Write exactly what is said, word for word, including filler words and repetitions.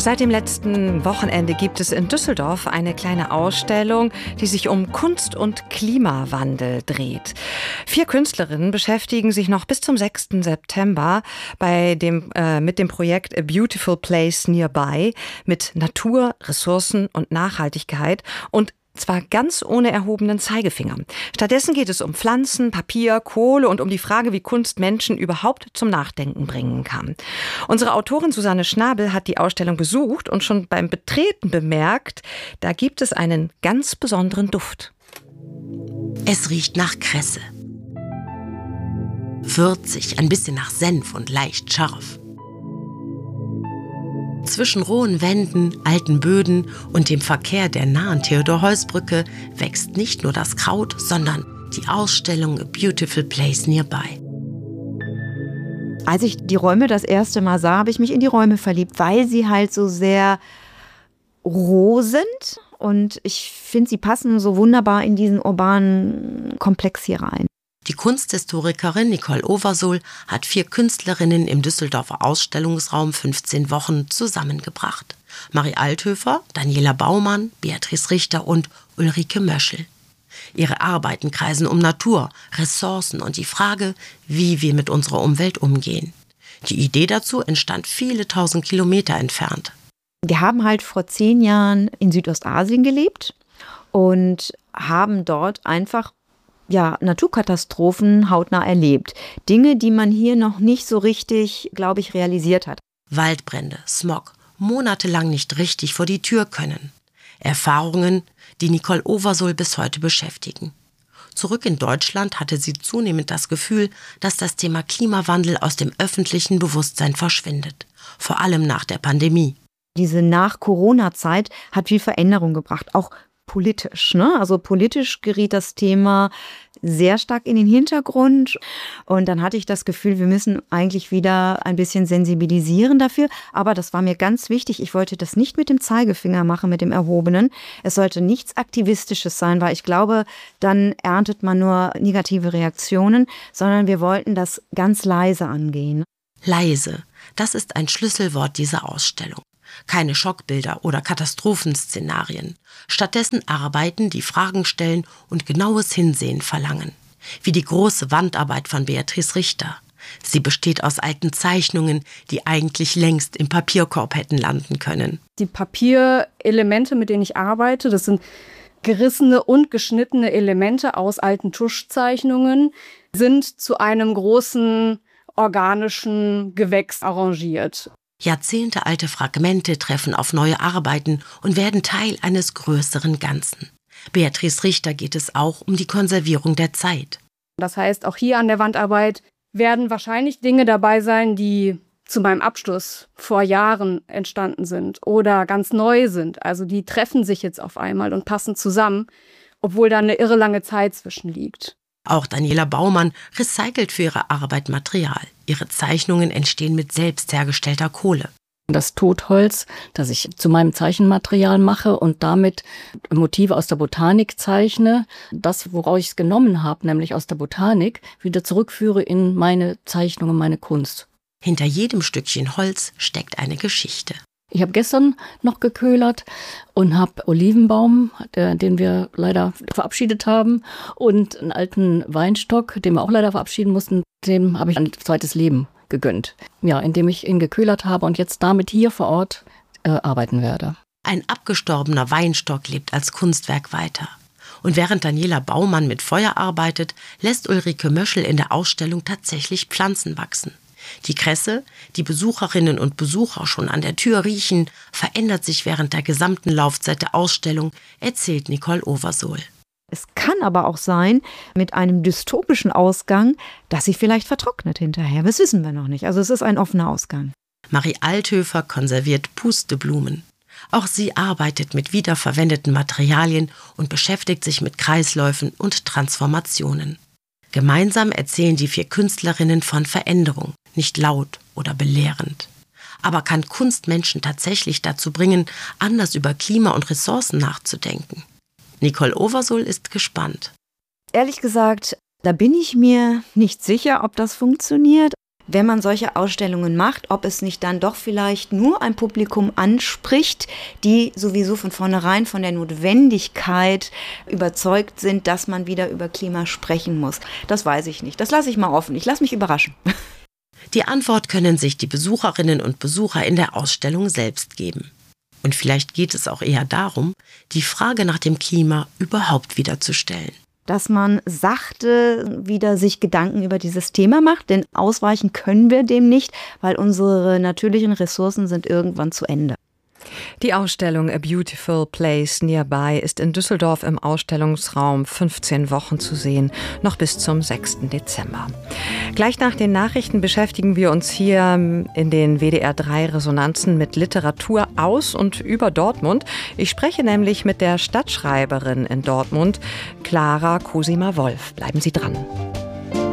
Seit dem letzten Wochenende gibt es in Düsseldorf eine kleine Ausstellung, die sich um Kunst und Klimawandel dreht. Vier Künstlerinnen beschäftigen sich noch bis zum sechsten September bei dem, äh, mit dem Projekt A Beautiful Place Nearby mit Natur, Ressourcen und Nachhaltigkeit und zwar ganz ohne erhobenen Zeigefinger. Stattdessen geht es um Pflanzen, Papier, Kohle und um die Frage, wie Kunst Menschen überhaupt zum Nachdenken bringen kann. Unsere Autorin Susanne Schnabel hat die Ausstellung besucht und schon beim Betreten bemerkt, da gibt es einen ganz besonderen Duft. Es riecht nach Kresse. Würzig, ein bisschen nach Senf und leicht scharf. Zwischen rohen Wänden, alten Böden und dem Verkehr der nahen Theodor-Heuss-Brücke wächst nicht nur das Kraut, sondern die Ausstellung A Beautiful Place Nearby. Als ich die Räume das erste Mal sah, habe ich mich in die Räume verliebt, weil sie halt so sehr roh sind. Und ich finde, sie passen so wunderbar in diesen urbanen Komplex hier rein. Die Kunsthistorikerin Nicole Oversohl hat vier Künstlerinnen im Düsseldorfer Ausstellungsraum fünfzehn Wochen zusammengebracht. Marie Althöfer, Daniela Baumann, Beatrice Richter und Ulrike Möschel. Ihre Arbeiten kreisen um Natur, Ressourcen und die Frage, wie wir mit unserer Umwelt umgehen. Die Idee dazu entstand viele tausend Kilometer entfernt. Wir haben halt vor zehn Jahren in Südostasien gelebt und haben dort einfach ja, Naturkatastrophen hautnah erlebt. Dinge, die man hier noch nicht so richtig, glaube ich, realisiert hat. Waldbrände, Smog, monatelang nicht richtig vor die Tür können. Erfahrungen, die Nicole Oversohl bis heute beschäftigen. Zurück in Deutschland hatte sie zunehmend das Gefühl, dass das Thema Klimawandel aus dem öffentlichen Bewusstsein verschwindet. Vor allem nach der Pandemie. Diese Nach-Corona-Zeit hat viel Veränderung gebracht, auch politisch, ne? Also politisch geriet das Thema sehr stark in den Hintergrund und dann hatte ich das Gefühl, wir müssen eigentlich wieder ein bisschen sensibilisieren dafür, aber das war mir ganz wichtig, ich wollte das nicht mit dem Zeigefinger machen, mit dem Erhobenen, es sollte nichts Aktivistisches sein, weil ich glaube, dann erntet man nur negative Reaktionen, sondern wir wollten das ganz leise angehen. Leise, das ist ein Schlüsselwort dieser Ausstellung. Keine Schockbilder oder Katastrophenszenarien. Stattdessen Arbeiten, die Fragen stellen und genaues Hinsehen verlangen. Wie die große Wandarbeit von Beatrice Richter. Sie besteht aus alten Zeichnungen, die eigentlich längst im Papierkorb hätten landen können. Die Papierelemente, mit denen ich arbeite, das sind gerissene und geschnittene Elemente aus alten Tuschzeichnungen, sind zu einem großen organischen Gewächs arrangiert. Jahrzehntealte Fragmente treffen auf neue Arbeiten und werden Teil eines größeren Ganzen. Beatrice Richter geht es auch um die Konservierung der Zeit. Das heißt, auch hier an der Wandarbeit werden wahrscheinlich Dinge dabei sein, die zu meinem Abschluss vor Jahren entstanden sind oder ganz neu sind. Also die treffen sich jetzt auf einmal und passen zusammen, obwohl da eine irre lange Zeit zwischen liegt. Auch Daniela Baumann recycelt für ihre Arbeit Material. Ihre Zeichnungen entstehen mit selbst hergestellter Kohle. Das Totholz, das ich zu meinem Zeichenmaterial mache und damit Motive aus der Botanik zeichne, das, woraus ich es genommen habe, nämlich aus der Botanik, wieder zurückführe in meine Zeichnungen, meine Kunst. Hinter jedem Stückchen Holz steckt eine Geschichte. Ich habe gestern noch geköhlert und habe Olivenbaum, der, den wir leider verabschiedet haben, und einen alten Weinstock, den wir auch leider verabschieden mussten, dem habe ich ein zweites Leben gegönnt. Ja, indem ich ihn geköhlert habe und jetzt damit hier vor Ort äh, arbeiten werde. Ein abgestorbener Weinstock lebt als Kunstwerk weiter. Und während Daniela Baumann mit Feuer arbeitet, lässt Ulrike Möschel in der Ausstellung tatsächlich Pflanzen wachsen. Die Kresse, die Besucherinnen und Besucher schon an der Tür riechen, verändert sich während der gesamten Laufzeit der Ausstellung, erzählt Nicole Oversohl. Es kann aber auch sein, mit einem dystopischen Ausgang, dass sie vielleicht vertrocknet hinterher. Das wissen wir noch nicht. Also es ist ein offener Ausgang. Marie Althöfer konserviert Pusteblumen. Auch sie arbeitet mit wiederverwendeten Materialien und beschäftigt sich mit Kreisläufen und Transformationen. Gemeinsam erzählen die vier Künstlerinnen von Veränderung, nicht laut oder belehrend. Aber kann Kunst Menschen tatsächlich dazu bringen, anders über Klima und Ressourcen nachzudenken? Nicole Oversohl ist gespannt. Ehrlich gesagt, da bin ich mir nicht sicher, ob das funktioniert. wenn man solche Ausstellungen macht, ob es nicht dann doch vielleicht nur ein Publikum anspricht, die sowieso von vornherein von der Notwendigkeit überzeugt sind, dass man wieder über Klima sprechen muss. Das weiß ich nicht. Das lasse ich mal offen. Ich lasse mich überraschen. Die Antwort können sich die Besucherinnen und Besucher in der Ausstellung selbst geben. Und vielleicht geht es auch eher darum, die Frage nach dem Klima überhaupt wieder zu stellen. Dass man sachte wieder sich Gedanken über dieses Thema macht, denn ausweichen können wir dem nicht, weil unsere natürlichen Ressourcen sind irgendwann zu Ende. Die Ausstellung A Beautiful Place Nearby ist in Düsseldorf im Ausstellungsraum fünfzehn Wochen zu sehen, noch bis zum sechsten Dezember. Gleich nach den Nachrichten beschäftigen wir uns hier in den W D R drei Resonanzen mit Literatur aus und über Dortmund. Ich spreche nämlich mit der Stadtschreiberin in Dortmund, Clara Cosima Wolf. Bleiben Sie dran.